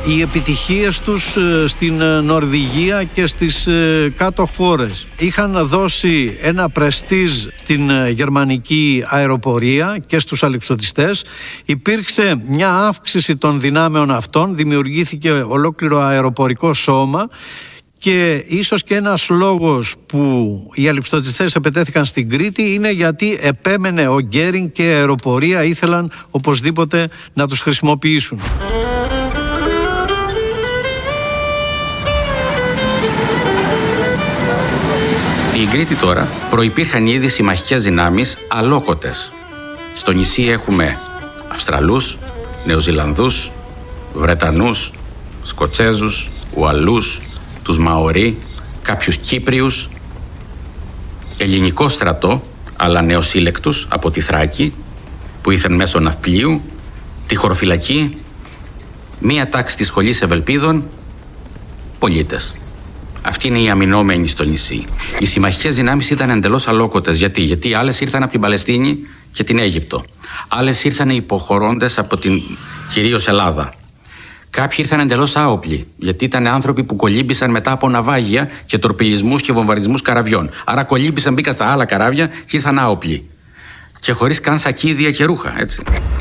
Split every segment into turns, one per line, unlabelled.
οι επιτυχίες τους στην Νορβηγία και στις κάτω χώρες είχαν δώσει ένα πρεστίζ στην γερμανική αεροπορία και στους αλεξιπτωτιστές. Υπήρξε μια αύξηση των δυνάμεων αυτών, δημιουργήθηκε ολόκληρο αεροπορικό σώμα. Και ίσως και ένας λόγος που οι αλεξιπτωτιστές επετέθηκαν στην Κρήτη είναι γιατί επέμενε ο Γκέρινγκ και η αεροπορία ήθελαν οπωσδήποτε να τους χρησιμοποιήσουν.
Στην Κρήτη τώρα προϋπήρχαν ήδη συμμαχικές δυνάμεις αλόκοτες. Στο νησί έχουμε Αυστραλούς, Νεοζηλανδούς, Βρετανούς, Σκοτσέζους, Ουαλούς, τους Μαορί, κάποιους Κύπριους, ελληνικό στρατό, αλλά νεοσύλλεκτους από τη Θράκη, που ήρθαν μέσω ναυπλίου, τη χωροφυλακή, μία τάξη της σχολής Ευελπίδων, πολίτες. Αυτοί είναι οι αμυνόμενοι στο νησί. Οι συμμαχικές δυνάμεις ήταν εντελώς αλόκοτες. Γιατί άλλες ήρθαν από την Παλαιστίνη και την Αίγυπτο. Άλλες ήρθαν υποχωρώντες από την κυρίως Ελλάδα. Κάποιοι ήρθαν εντελώς άοπλοι, γιατί ήταν άνθρωποι που κολύμπησαν μετά από ναυάγια και τορπιλισμούς και βομβαρδισμούς καραβιών. Άρα κολύμπησαν, μπήκαν στα άλλα καράβια και ήρθαν άοπλοι. Και χωρίς καν σακίδια και ρούχα, έτσι.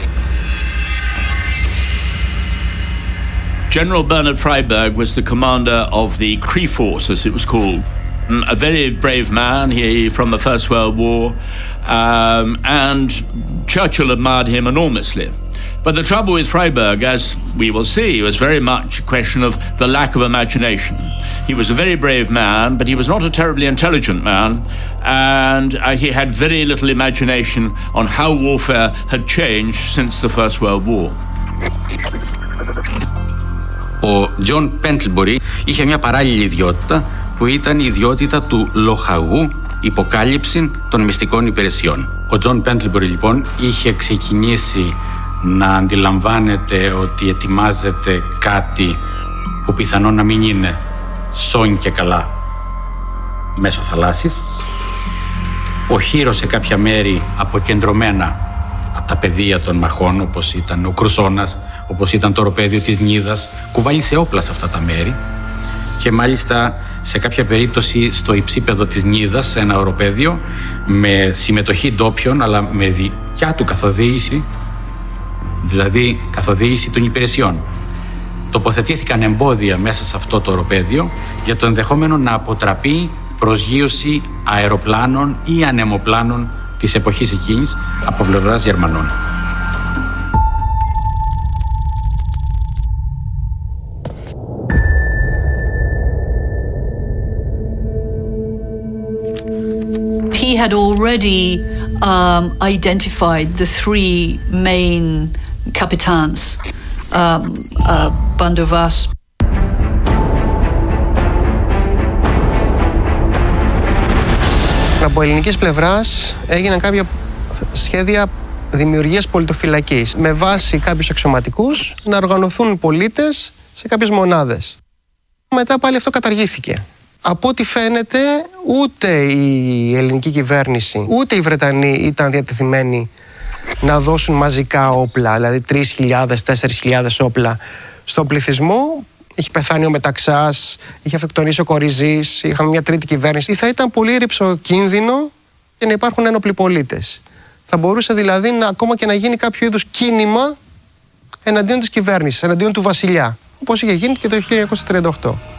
General Bernhard Freyberg was the commander of the Cree Force, as it was called. A very brave man, from the First World War, and Churchill admired him enormously. But the trouble with Freyberg, as we will see, was very much a question of the lack of imagination. He was a very brave man, but he was not a terribly intelligent man, and he had very little imagination on how warfare had changed since the First World War.
Ο Τζον Πέντλμπορι είχε μια παράλληλη ιδιότητα που ήταν η ιδιότητα του λοχαγού υποκάλυψη των μυστικών υπηρεσιών. Ο Τζον Πέντλμπορι λοιπόν είχε ξεκινήσει να αντιλαμβάνεται ότι ετοιμάζεται κάτι που πιθανόν να μην είναι σόν και καλά μέσω θαλάσσης. Οχύρωσε κάποια μέρη αποκεντρωμένα από τα πεδία των μαχών, όπως ήταν ο Κρουσώνας, όπως ήταν το οροπέδιο της Νίδας, κουβάλισε όπλα σε αυτά τα μέρη και μάλιστα σε κάποια περίπτωση στο υψίπεδο της Νίδας, σε ένα οροπέδιο, με συμμετοχή ντόπιων αλλά με δικιά του καθοδήγηση, δηλαδή καθοδήγηση των υπηρεσιών. Τοποθετήθηκαν εμπόδια μέσα σε αυτό το οροπέδιο για το ενδεχόμενο να αποτραπεί προσγείωση αεροπλάνων ή ανεμοπλάνων της εποχής εκείνης από πλευράς Γερμανών.
He had already identified the three main capitans, Bandovas.
Από ελληνικής πλευράς έγιναν κάποια σχέδια δημιουργίας πολιτοφυλακής με βάση κάποιους αξιωματικούς να οργανωθούν πολίτες σε κάποιες μονάδες. Μετά πάλι αυτό καταργήθηκε. Από ό,τι φαίνεται ούτε η ελληνική κυβέρνηση ούτε οι Βρετανοί ήταν διατεθειμένοι να δώσουν μαζικά όπλα, δηλαδή 3.000-4.000 όπλα στον πληθυσμό. Είχε πεθάνει ο Μεταξάς, είχε αυτοκτονήσει ο Κοριζής, είχαμε μια τρίτη κυβέρνηση. Θα ήταν πολύ ρυψοκίνδυνο και να υπάρχουν ένοπλοι πολίτες. Θα μπορούσε δηλαδή ακόμα και να γίνει κάποιο είδους κίνημα εναντίον της κυβέρνησης, εναντίον του βασιλιά, όπως είχε γίνει και το 1938.